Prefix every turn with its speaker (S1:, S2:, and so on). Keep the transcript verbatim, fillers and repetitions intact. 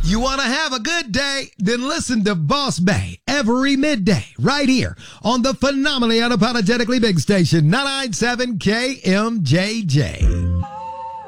S1: You want to have a good day? Then listen to Boss Bay every midday right here on the phenomenally unapologetically big station, nine ninety-seven K M J J.